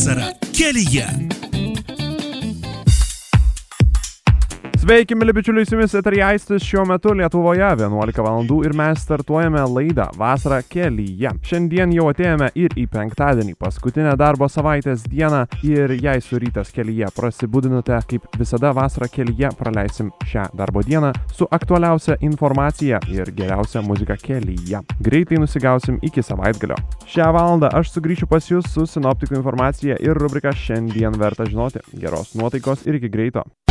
Vasara kelyje. Sveiki, mėly bičiuliai, su jumis eteryje Aistis, šiuo metu Lietuvoje 11 valandų ir mes startuojame laidą Vasara kelyje. Šiandien jau atėjome ir į penktadienį, paskutinę darbo savaitės dieną, ir jei su rytas kelyje prasibudinote, kaip visada Vasara kelyje praleisim šią darbo dieną su aktualiausia informacija ir geriausia muzika kelyje. Greitai nusigausim iki savaitgalio. Šią valandą aš sugrįšiu pas jūs su sinoptikų informacija ir rubrika Šiandien verta žinoti. Geros nuotaikos ir iki greito.